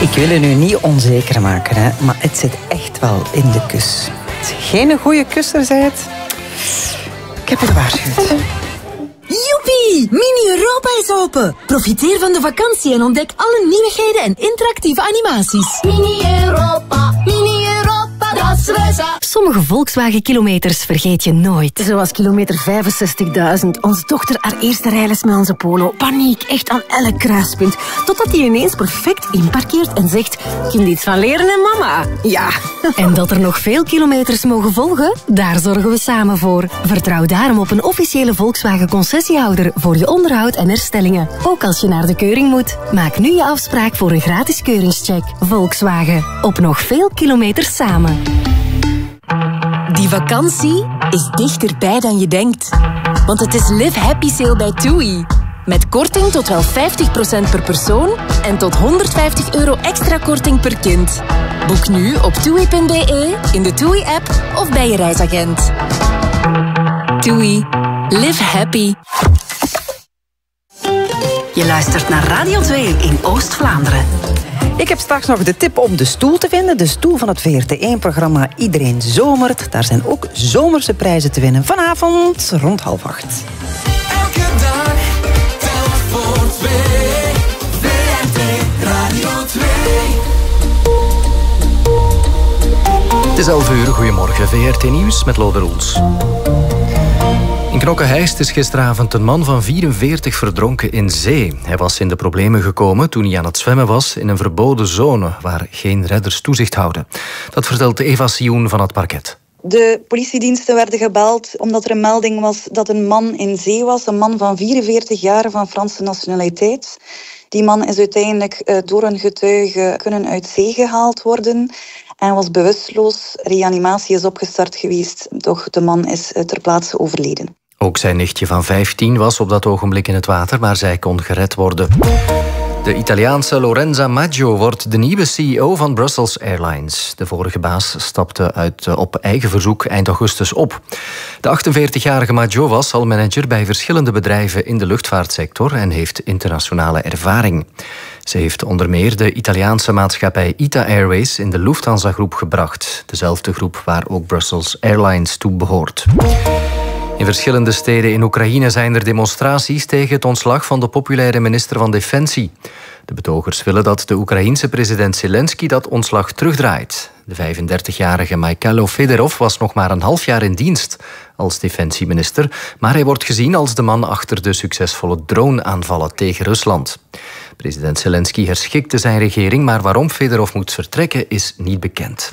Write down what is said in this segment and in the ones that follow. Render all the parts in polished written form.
Ik wil het nu niet onzeker maken, hè, maar het zit echt wel in de kus. Als je geen goede kusser bent, ik heb je gewaarschuwd. Joepie! Mini-Europa is open. Profiteer van de vakantie en ontdek alle nieuwigheden en interactieve animaties. Mini-Europa, Mini-Europa, dat is Reza. Sommige Volkswagen-kilometers vergeet je nooit. Zoals kilometer 65.000. Onze dochter haar eerste rijles met onze Polo. Paniek, echt aan elk kruispunt. Totdat hij ineens perfect inparkeert en zegt... Kind iets van leren en mama. Ja. En dat er nog veel kilometers mogen volgen? Daar zorgen we samen voor. Vertrouw daarom op een officiële Volkswagen-concessiehouder voor je onderhoud en herstellingen. Ook als je naar de keuring moet. Maak nu je afspraak voor een gratis keuringscheck. Volkswagen. Op nog veel kilometers samen. Die vakantie is dichterbij dan je denkt. Want het is Live Happy Sale bij TUI. Met korting tot wel 50% per persoon en tot €150 extra korting per kind. Boek nu op TUI.be, in de TUI-app of bij je reisagent. TUI. Live happy. Je luistert naar Radio 2 in Oost-Vlaanderen. Ik heb straks nog de tip om de stoel te vinden. De stoel van het VRT1-programma Iedereen Zomert. Daar zijn ook zomerse prijzen te winnen. Vanavond rond 7:30. Elke dag, telk voor twee. VRT Radio 2. Het is 11:00, goedemorgen. VRT Nieuws met Lode Roels. In Knokke-Heist is gisteravond een man van 44 verdronken in zee. Hij was in de problemen gekomen toen hij aan het zwemmen was in een verboden zone waar geen redders toezicht houden. Dat vertelt Eva Sioen van het parket. De politiediensten werden gebeld omdat er een melding was dat een man in zee was. Een man van 44 jaar van Franse nationaliteit. Die man is uiteindelijk door een getuige kunnen uit zee gehaald worden. En was bewusteloos. Reanimatie is opgestart geweest, doch de man is ter plaatse overleden. Ook zijn nichtje van 15 was op dat ogenblik in het water, maar zij kon gered worden. De Italiaanse Lorenza Maggio wordt de nieuwe CEO van Brussels Airlines. De vorige baas stapte op eigen verzoek eind augustus op. De 48-jarige Maggio was al manager bij verschillende bedrijven in de luchtvaartsector en heeft internationale ervaring. Ze heeft onder meer de Italiaanse maatschappij ITA Airways in de Lufthansa-groep gebracht. Dezelfde groep waar ook Brussels Airlines toe behoort. In verschillende steden in Oekraïne zijn er demonstraties tegen het ontslag van de populaire minister van Defensie. De betogers willen dat de Oekraïense president Zelensky dat ontslag terugdraait. De 35-jarige Mikhailo Fedorov was nog maar een half jaar in dienst als defensieminister, maar hij wordt gezien als de man achter de succesvolle drone-aanvallen tegen Rusland. President Zelensky herschikte zijn regering, maar waarom Fedorov moet vertrekken is niet bekend.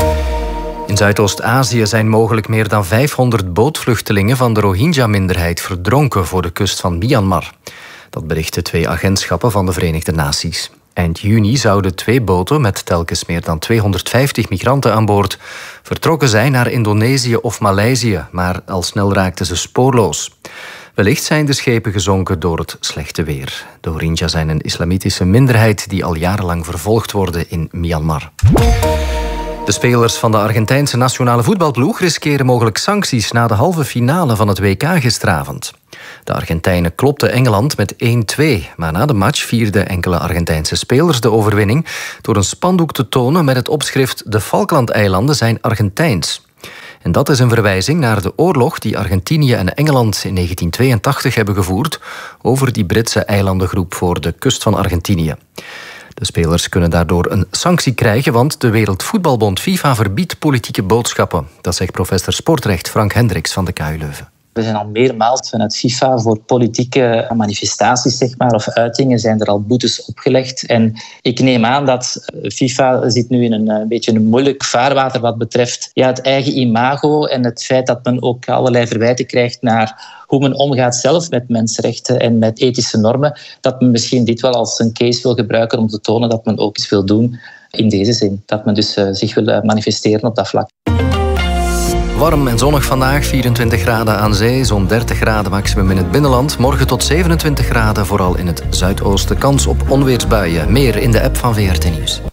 In Zuidoost-Azië zijn mogelijk meer dan 500 bootvluchtelingen van de Rohingya-minderheid verdronken voor de kust van Myanmar. Dat berichten 2 agentschappen van de Verenigde Naties. Eind juni zouden 2 boten met telkens meer dan 250 migranten aan boord vertrokken zijn naar Indonesië of Maleisië, maar al snel raakten ze spoorloos. Wellicht zijn de schepen gezonken door het slechte weer. De Rohingya zijn een islamitische minderheid die al jarenlang vervolgd worden in Myanmar. De spelers van de Argentijnse nationale voetbalploeg riskeren mogelijk sancties na de halve finale van het WK gisteravond. De Argentijnen klopten Engeland met 1-2, maar na de match vierden enkele Argentijnse spelers de overwinning door een spandoek te tonen met het opschrift "De Falklandeilanden zijn Argentijns". En dat is een verwijzing naar de oorlog die Argentinië en Engeland in 1982 hebben gevoerd over die Britse eilandengroep voor de kust van Argentinië. De spelers kunnen daardoor een sanctie krijgen, want de Wereldvoetbalbond FIFA verbiedt politieke boodschappen. Dat zegt professor sportrecht Frank Hendricks van de KU Leuven. Er zijn al meermaals vanuit FIFA voor politieke manifestaties, zeg maar, of uitingen zijn er al boetes opgelegd. En ik neem aan dat FIFA zit nu in een beetje een moeilijk vaarwater wat betreft het eigen imago en het feit dat men ook allerlei verwijten krijgt naar hoe men omgaat zelf met mensenrechten en met ethische normen. Dat men misschien dit wel als een case wil gebruiken om te tonen dat men ook iets wil doen in deze zin. Dat men dus zich wil manifesteren op dat vlak. Warm en zonnig vandaag, 24 graden aan zee, zo'n 30 graden maximum in het binnenland. Morgen tot 27 graden, vooral in het zuidoosten. Kans op onweersbuien. Meer in de app van VRT Nieuws.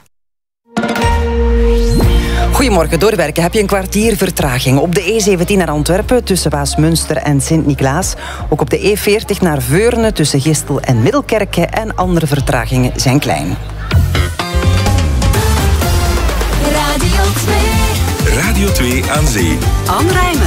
Goedemorgen, doorwerken. Heb je een kwartier vertraging op de E17 naar Antwerpen tussen Waasmunster en Sint-Niklaas. Ook op de E40 naar Veurne tussen Gistel en Middelkerke en andere vertragingen zijn klein. 2 aan zee. Anne Rijmen.